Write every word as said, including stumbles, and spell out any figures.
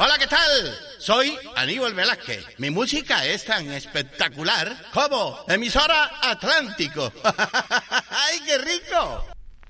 Hola, ¿qué tal? Soy Aníbal Velázquez. Mi música es tan espectacular como Emisora Atlántico. ¡Ay, qué rico!